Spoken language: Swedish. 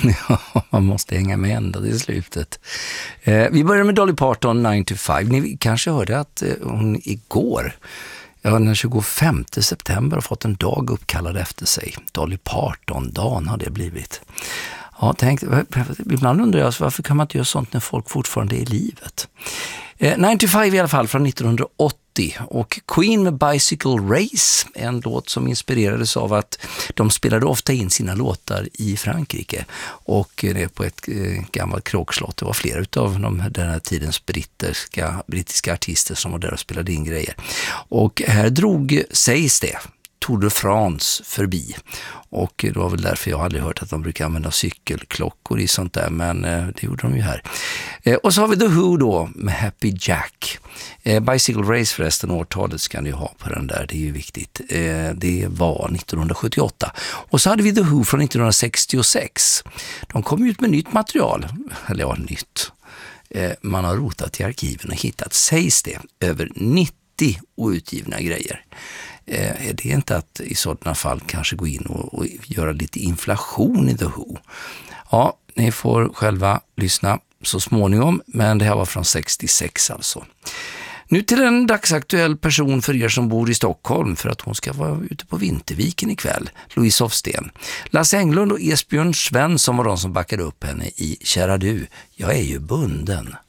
Ja, man måste hänga med ända till slutet. Vi börjar med Dolly Parton, 9 to 5. Ni kanske hörde att hon igår, den 25 september, har fått en dag uppkallad efter sig. Dolly Parton-dagen har det blivit. Ja, ibland undrar jag varför kan man inte göra sånt när folk fortfarande är i livet. 9 to 5 i alla fall från 1980. Och Queen med Bicycle Race, en låt som inspirerades av att de spelade ofta in sina låtar i Frankrike, och det är på ett gammalt kråkslott. Det var flera av den här tidens brittiska artister som var där och spelade in grejer. Och här sägs det, Tour de France förbi. Och det var väl därför jag aldrig hört att de brukar använda cykelklockor i sånt där, men det gjorde de ju här. Och så har vi The Who då med Happy Jack. Bicycle Race förresten, årtalet ska ni ha på den där, det är ju viktigt. Det var 1978. Och så hade vi The Who från 1966. De kom ut med nytt material, eller ja, nytt. Man har rotat i arkiven och hittat, sägs det, över 90 outgivna grejer. Är det inte att i sådana fall kanske gå in och göra lite inflation i The Who? Ja, ni får själva lyssna så småningom, men det här var från 66 alltså. Nu till en dagsaktuell person för er som bor i Stockholm, för att hon ska vara ute på Vinterviken ikväll, Louise Hofsten. Lasse Englund och Esbjörn Svensson var de som backade upp henne i Kära du, jag är ju bunden.